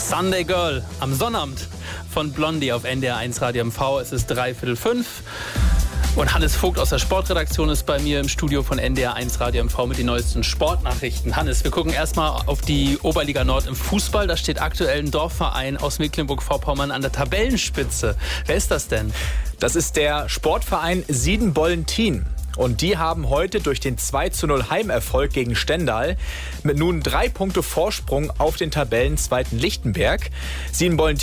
Sunday Girl am Sonnabend von Blondie auf NDR 1 Radio MV. Es ist 4:45. Und Hannes Vogt aus der Sportredaktion ist bei mir im Studio von NDR 1 Radio MV mit den neuesten Sportnachrichten. Hannes, wir gucken erstmal auf die Oberliga Nord im Fußball. Da steht aktuell ein Dorfverein aus Mecklenburg-Vorpommern an der Tabellenspitze. Wer ist das denn? Das ist der Sportverein Siedenbollentin. Und die haben heute durch den 2:0 Heimerfolg gegen Stendal mit nun 3 Punkte Vorsprung auf den Tabellenzweiten Lichtenberg. Siedenbollentin